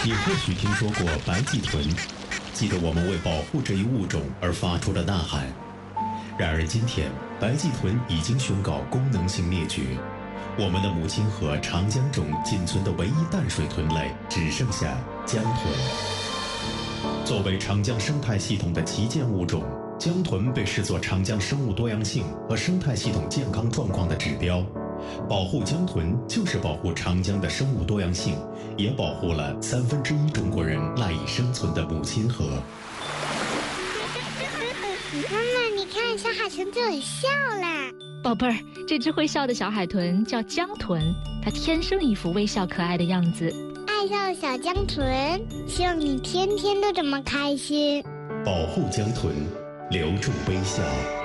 你或许听说过白鳍豚，记得我们为保护这一物种而发出的呐喊。然而今天，白鳍豚已经宣告功能性灭绝，我们的母亲河长江中仅存的唯一淡水豚类只剩下江豚。作为长江生态系统的旗舰物种，江豚被视作长江生物多样性和生态系统健康状况的指标。保护江豚就是保护长江的生物多样性，也保护了1/3中国人赖以生存的母亲河。 妈妈，你看，小海豚对我笑啦！ 宝贝儿，这只会笑的小海豚叫江豚，它天生一副微笑可爱的样子。 爱笑的小江豚，希望你天天都这么开心。 保护江豚，留住微笑。